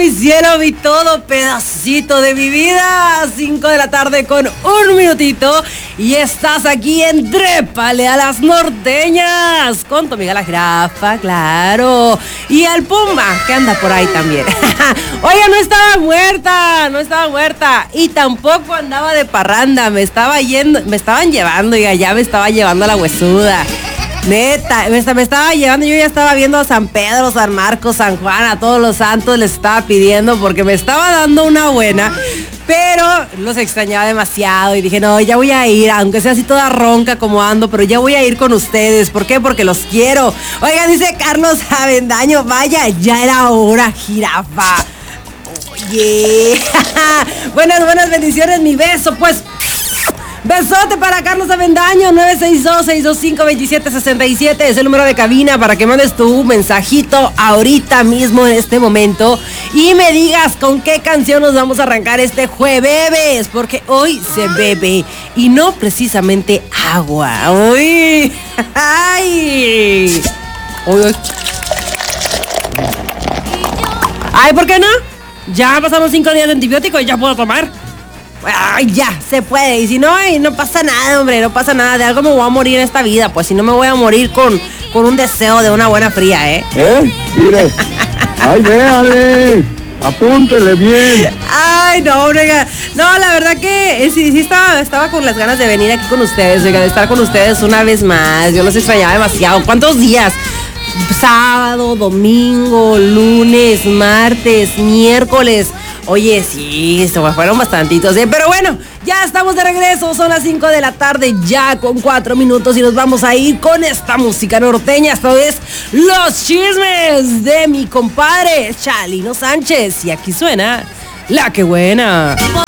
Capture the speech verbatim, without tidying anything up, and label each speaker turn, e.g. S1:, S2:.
S1: mi cielo, mi todo, pedacito de mi vida. Cinco de la tarde con un minutito. Y estás aquí en Trépale a las Norteñas. Con tu amiga la Jirafa, claro. Y el Pumba, que anda por ahí también. Oiga, no estaba muerta, no estaba muerta. Y tampoco andaba de parranda. Me estaba yendo, me estaban llevando, y allá me estaba llevando la huesuda. Neta, me, me estaba llevando, yo ya estaba viendo a San Pedro, San Marcos, San Juan, a todos los santos les estaba pidiendo porque me estaba dando una buena, pero los extrañaba demasiado y dije, no, ya voy a ir, aunque sea así toda ronca como ando, pero ya voy a ir con ustedes. ¿Por qué? Porque los quiero. Oiga, dice Carlos Avendaño, vaya, ya era hora, Jirafa. Oye, buenas, buenas bendiciones, mi beso, pues. Besote para Carlos Avendaño, nueve seis dos, seis dos cinco, dos siete seis siete es el número de cabina para que mandes tu mensajito ahorita mismo en este momento y me digas con qué canción nos vamos a arrancar este jueves, porque hoy se bebe y no precisamente agua. Uy, ay, uy, ay, ¿por qué no? Ya pasaron cinco días de antibiótico y ya puedo tomar. Ay, ya, se puede. Y si no, ay, no pasa nada, hombre, no pasa nada. De algo me voy a morir en esta vida. Pues si no, me voy a morir con, con un deseo de una buena fría, ¿eh?
S2: ¿Eh? Mire. Ay, véale. Apúntele bien.
S1: Ay, no, oiga. No, la verdad que sí, sí estaba, estaba con las ganas de venir aquí con ustedes, oiga, de estar con ustedes una vez más. Yo los extrañaba demasiado. ¿Cuántos días? Sábado, domingo, lunes, martes, miércoles. Oye, sí, se me fueron bastantitos, ¿eh? Pero bueno, ya estamos de regreso, son las cinco de la tarde, ya con cuatro minutos y nos vamos a ir con esta música norteña. Esto es Los Chismes de mi compadre Chalino Sánchez. Y aquí suena La Que Buena.